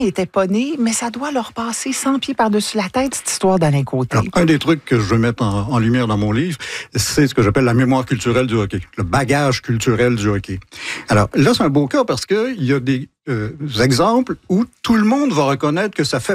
n'étaient pas nés, mais ça doit leur passer 100 pieds par-dessus la tête, cette histoire d'Alain Côté. Alors, un des trucs que je veux mettre en lumière dans mon livre, c'est ce que j'appelle la mémoire culturelle du hockey, le bagage culturel du hockey. Alors là, c'est un beau cas parce qu'il y a des exemples où tout le monde va reconnaître que ça fait